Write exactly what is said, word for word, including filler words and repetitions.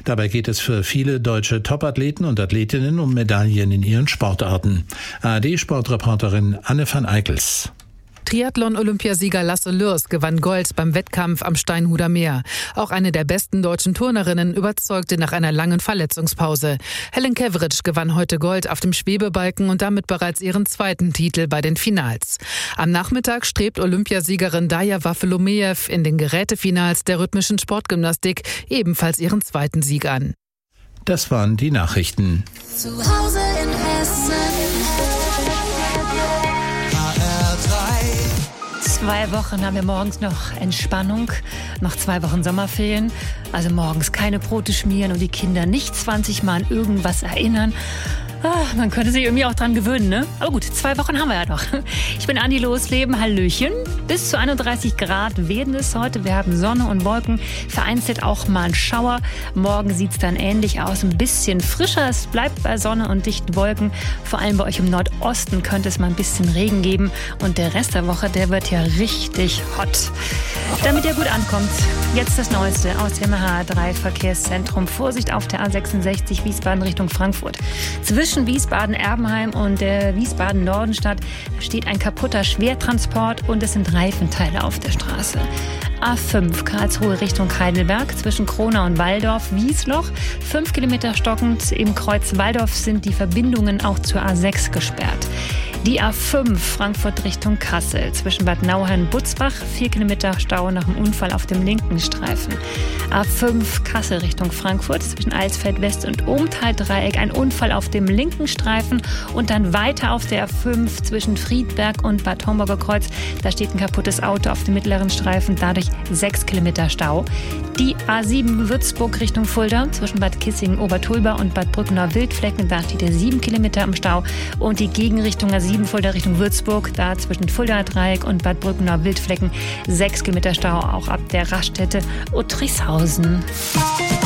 Dabei geht es für viele deutsche Topathleten und Athletinnen um Medaillen in ihren Sportarten. A R D-Sportreporterin Anne van Eickels. Triathlon-Olympiasieger Lasse Lürs gewann Gold beim Wettkampf am Steinhuder Meer. Auch eine der besten deutschen Turnerinnen überzeugte nach einer langen Verletzungspause. Helen Keveritsch gewann heute Gold auf dem Schwebebalken und damit bereits ihren zweiten Titel bei den Finals. Am Nachmittag strebt Olympiasiegerin Daja Waffelomejew in den Gerätefinals der rhythmischen Sportgymnastik ebenfalls ihren zweiten Sieg an. Das waren die Nachrichten. Zu Hause in Hessen. Zwei Wochen haben wir morgens noch Entspannung, noch zwei Wochen Sommerferien. Also morgens keine Brote schmieren und die Kinder nicht zwanzig Mal an irgendwas erinnern. Ah, man könnte sich irgendwie auch dran gewöhnen, ne? Aber gut, zwei Wochen haben wir ja noch. Ich bin Andi Losleben, Hallöchen. Bis zu einunddreißig Grad werden es heute. Wir haben Sonne und Wolken, vereinzelt auch mal ein Schauer. Morgen sieht es dann ähnlich aus, ein bisschen frischer. Es bleibt bei Sonne und dichten Wolken. Vor allem bei euch im Nordosten könnte es mal ein bisschen Regen geben. Und der Rest der Woche, der wird ja richtig hot. Damit ihr gut ankommt, jetzt das Neueste aus dem H A drei Verkehrszentrum. Vorsicht auf der A sechsundsechzig Wiesbaden Richtung Frankfurt. Zwischen Wiesbaden-Erbenheim und der Wiesbaden-Nordenstadt steht ein kaputter Schwertransport und es sind Reifenteile auf der Straße. A fünf Karlsruhe Richtung Heidelberg zwischen Kronau und Walldorf, Wiesloch. Fünf Kilometer stockend. Im Kreuz Walldorf sind die Verbindungen auch zur A sechs gesperrt. Die A fünf Frankfurt Richtung Kassel zwischen Bad Nauheim und Butzbach. Vier Kilometer Stau nach dem Unfall auf dem linken Streifen. A fünf Kassel Richtung Frankfurt zwischen Eisfeld West und Ohmtal-Dreieck. Ein Unfall auf dem linken Streifen und dann weiter auf der A fünf zwischen Friedberg und Bad Homburger Kreuz. Da steht ein kaputtes Auto auf dem mittleren Streifen. Dadurch sechs Kilometer Stau. Die A sieben Würzburg Richtung Fulda zwischen Bad Kissingen-Obertulba und Bad Brückner-Wildflecken. Da steht er sieben Kilometer im Stau. Und die Gegenrichtung A sieben Fulda Richtung Würzburg, da zwischen Fulda-Dreieck und Bad Brückner-Wildflecken sechs Kilometer Stau, auch ab der Raststätte Uttrichshausen.